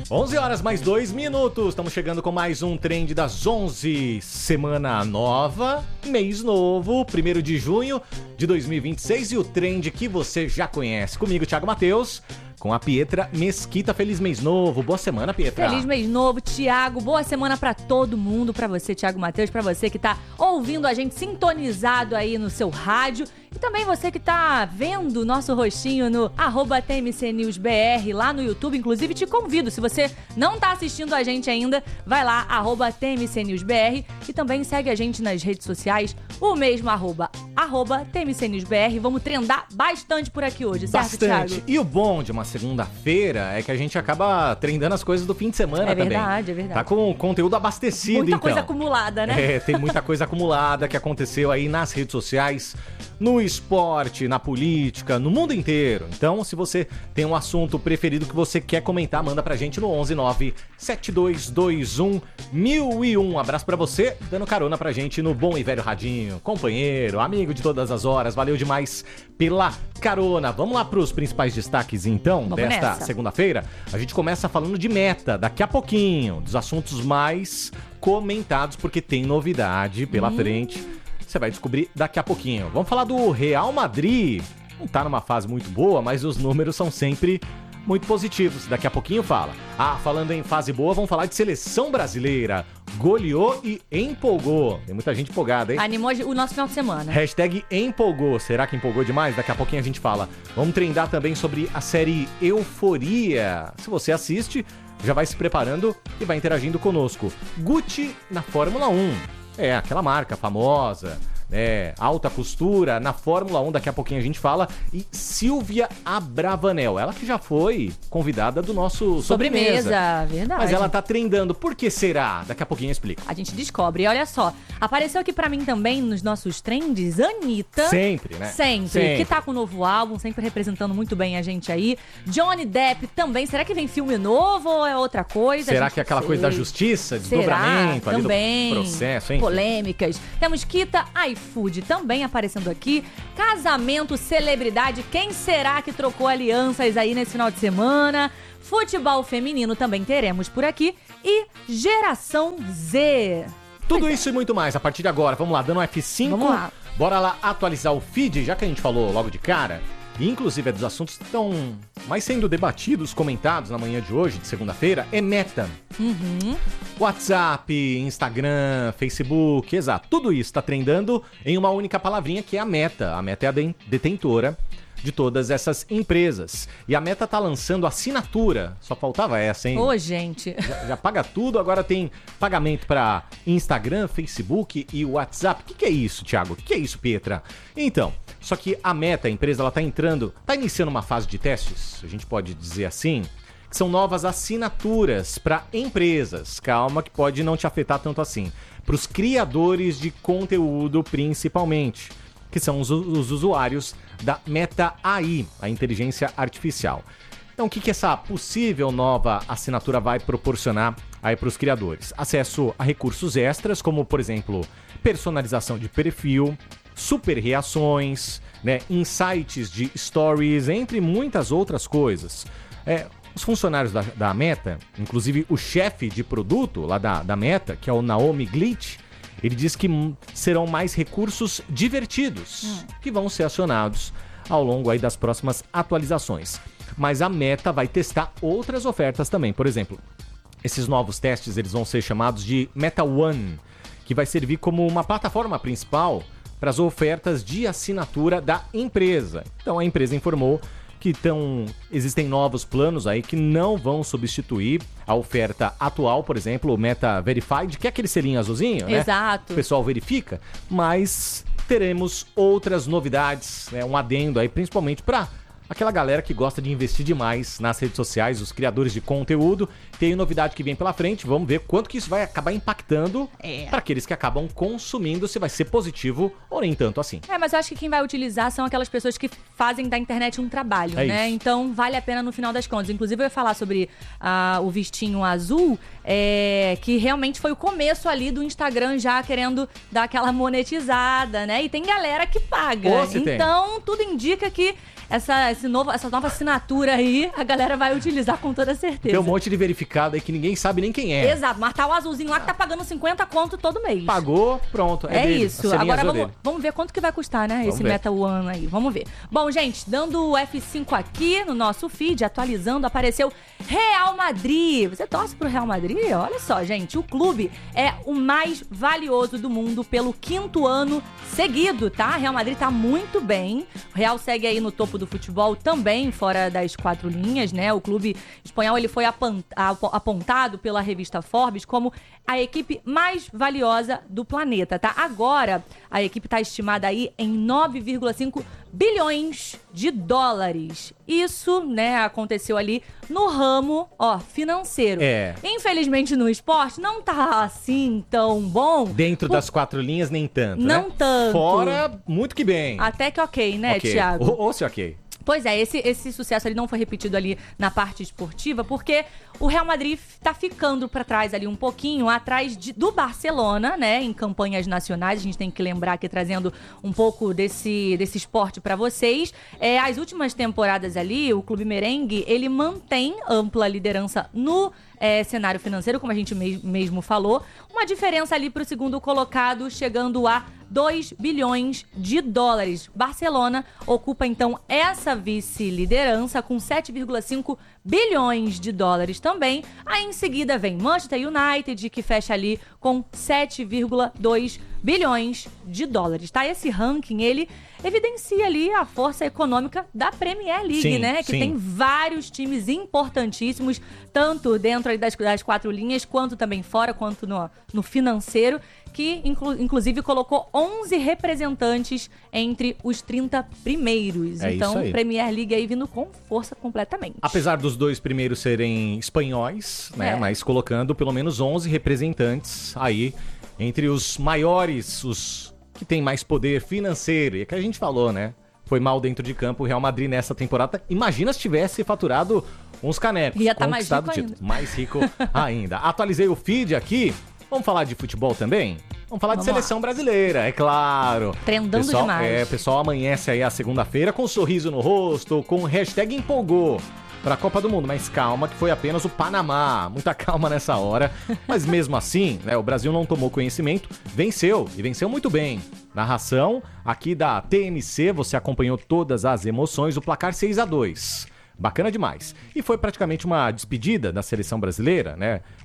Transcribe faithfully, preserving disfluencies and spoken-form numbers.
onze horas mais dois minutos, estamos chegando com mais um Trend das onze, semana nova, mês novo, primeiro de junho de dois mil e vinte e seis e o Trend que você já conhece. Comigo, Thiago Matheus, com a Pietra Mesquita. Feliz mês novo, boa semana, Pietra. Feliz mês novo, Thiago, boa semana pra todo mundo, pra você, Thiago Matheus, pra você que tá ouvindo a gente sintonizado aí no seu rádio e também você que tá vendo o nosso rostinho no arroba T M C News B R lá no YouTube. Inclusive te convido, se você não tá assistindo a gente ainda, vai lá, arroba T M C News B R e também segue a gente nas redes sociais, o mesmo arroba, arroba T M C News B R. Vamos trendar bastante por aqui hoje, certo, Bastante. Thiago? E o bom de uma segunda-feira é que a gente acaba trendando as coisas do fim de semana É também. verdade, é verdade. Tá com o conteúdo abastecido, Muita então. coisa acumulada, né? É, tem muita coisa acumulada que aconteceu aí nas redes sociais, no esporte, na política, no mundo inteiro. Então, se você tem um assunto preferido que você quer comentar, manda pra gente no onze nove sete dois dois um mil e um. Um abraço pra você, dando carona pra gente no bom e velho radinho. Companheiro, amigo de todas as horas, valeu demais pela carona. Vamos lá pros principais destaques, então, Vamos desta nessa. segunda-feira. A gente começa falando de Meta, daqui a pouquinho, dos assuntos mais comentados, porque tem novidade pela Hum. frente. Você vai descobrir daqui a pouquinho. Vamos falar do Real Madrid. Não tá numa fase muito boa, mas os números são sempre muito positivos. Daqui a pouquinho fala. Ah, falando em fase boa, vamos falar de seleção brasileira. Goleou e empolgou. Tem muita gente empolgada, hein? Animou o nosso final de semana. Hashtag empolgou. Será que empolgou demais? Daqui a pouquinho a gente fala. Vamos trendar também sobre a série Euforia. Se você assiste, já vai se preparando e vai interagindo conosco. Gucci na Fórmula um. É, aquela marca famosa, né? Alta costura na Fórmula um. Daqui a pouquinho a gente fala. E Silvia Abravanel, ela que já foi convidada do nosso Sobremesa. Sobremesa, verdade. Mas ela tá trendando. Por que será? Daqui a pouquinho eu explico. A gente descobre. E olha só, apareceu aqui pra mim também nos nossos trends, Anitta. Sempre, né? Sempre, Sempre. que tá com um novo álbum, sempre representando muito bem a gente aí. Johnny Depp também. Será que vem filme novo ou é outra coisa? Será A gente que é aquela não coisa da sei. justiça, Será? desdobramento ali Também. do processo, hein? Polêmicas. Temos Kita iFood também aparecendo aqui. Casamento, celebridade. Quem será que trocou alianças aí nesse final de semana? Futebol feminino também teremos por aqui. E Geração Z. Tudo isso e muito mais a partir de agora. Vamos lá, dando um F cinco. Vamos lá. Bora lá atualizar o feed, já que a gente falou logo de cara. E inclusive é dos assuntos que estão mais sendo debatidos, comentados na manhã de hoje, de segunda-feira, é Meta. Uhum. WhatsApp, Instagram, Facebook, exato. Tudo isso está trendando em uma única palavrinha que é a Meta. A Meta é a de- detentora de todas essas empresas. E a Meta tá lançando assinatura. Só faltava essa, hein? Ô, gente. Já, já paga tudo, agora tem pagamento para Instagram, Facebook e WhatsApp. O que, que é isso, Thiago? O que, que é isso, Pietra? Então, só que a Meta, a empresa, ela tá entrando, tá iniciando uma fase de testes, a gente pode dizer assim, que são novas assinaturas para empresas. Calma que pode não te afetar tanto assim. Para os criadores de conteúdo, principalmente, que são os, os usuários da Meta A I, a inteligência artificial. Então, o que, que essa possível nova assinatura vai proporcionar aí para os criadores? Acesso a recursos extras, como, por exemplo, personalização de perfil, super reações, né, insights de stories, entre muitas outras coisas. É, os funcionários da, da Meta, inclusive o chefe de produto lá da, da Meta, que é o Naomi Glitch, ele diz que hum, serão mais recursos divertidos hum. que vão ser acionados ao longo aí das próximas atualizações. Mas a Meta vai testar outras ofertas também. Por exemplo, esses novos testes eles vão ser chamados de Meta One, que vai servir como uma plataforma principal para as ofertas de assinatura da empresa. Então a empresa informou que tão, existem novos planos aí que não vão substituir a oferta atual, por exemplo, o Meta Verified, que é aquele selinho azulzinho, né? Exato. O pessoal verifica, mas teremos outras novidades, né? Um adendo aí, principalmente para aquela galera que gosta de investir demais nas redes sociais, os criadores de conteúdo. Tem novidade que vem pela frente, vamos ver quanto que isso vai acabar impactando É. para aqueles que acabam consumindo, se vai ser positivo ou nem tanto assim. É, mas eu acho que quem vai utilizar são aquelas pessoas que fazem da internet um trabalho, É né? isso. Então vale a pena no final das contas. Inclusive eu ia falar sobre ah, o vistinho azul, é, que realmente foi o começo ali do Instagram já querendo dar aquela monetizada, né? E tem galera que paga. Ô, se tem. Então tudo indica que essa, esse novo, essa nova assinatura aí, a galera vai utilizar com toda certeza. Tem um monte de verificado aí que ninguém sabe nem quem é. Exato, mas tá o azulzinho lá que tá pagando cinquenta conto todo mês. Pagou, pronto. É, É dele, isso. a selinha Agora azul vamos, dele. vamos ver quanto que vai custar, né? Vamos esse ver. Meta One aí. Vamos ver. Bom, gente, dando o F cinco aqui no nosso feed, atualizando, apareceu Real Madrid. Você torce pro Real Madrid? Olha só, gente. O clube é o mais valioso do mundo pelo quinto ano seguido, tá? Real Madrid tá muito bem. O Real segue aí no topo do futebol também, fora das quatro linhas, né? O clube espanhol, ele foi apan- ap- apontado pela revista Forbes como a equipe mais valiosa do planeta, tá? Agora, a equipe tá estimada aí em nove vírgula cinco bilhões de dólares. Isso, né, aconteceu ali no ramo, ó, financeiro. É. Infelizmente, no esporte, não tá assim tão bom. Dentro Por- das quatro linhas, nem tanto, Não né? tanto. Fora, muito que bem. Até que ok, né, Ok. Thiago? Ou, ou se ok. Pois é, esse, esse sucesso ele não foi repetido ali na parte esportiva, porque o Real Madrid tá ficando pra trás ali um pouquinho, atrás de- do Barcelona, né, em campanhas nacionais. A gente tem que lembrar aqui, trazendo um pouco desse, desse esporte pra vocês. É, as últimas temporadas ali, o Clube Merengue, ele mantém ampla liderança no é, cenário financeiro, como a gente mes- mesmo falou. Uma diferença ali pro segundo colocado, chegando a dois bilhões de dólares. Barcelona ocupa, então, essa vice-liderança com sete vírgula cinco bilhões de dólares também. Aí, em seguida, vem Manchester United, que fecha ali com sete vírgula dois bilhões de dólares, tá? Esse ranking, ele evidencia ali a força econômica da Premier League, Sim, né? Que sim. tem vários times importantíssimos, tanto dentro ali das, das quatro linhas, quanto também fora, quanto no, no financeiro, que inclu- inclusive colocou onze representantes entre os trinta primeiros. É então, isso aí. Premier League aí vindo com força completamente. Apesar dos dois primeiros serem espanhóis, né? É. Mas colocando pelo menos onze representantes aí entre os maiores, os que têm mais poder financeiro. E é que a gente falou, né? Foi mal dentro de campo o Real Madrid nessa temporada. Imagina se tivesse faturado uns canecos. Ia tá mais conquistado rico o título. Mais rico ainda. Atualizei o feed aqui. Vamos falar de futebol também? Vamos falar de Vamos lá. seleção brasileira, é claro. Trendando pessoal, demais. É, o pessoal amanhece aí a segunda-feira com um sorriso no rosto, com o hashtag empolgou para a Copa do Mundo. Mas calma, que foi apenas o Panamá. Muita calma nessa hora. Mas mesmo assim, né, o Brasil não tomou conhecimento, venceu e venceu muito bem. Narração aqui da T N C, você acompanhou todas as emoções, o placar seis a dois. Bacana demais. E foi praticamente uma despedida da seleção brasileira, né?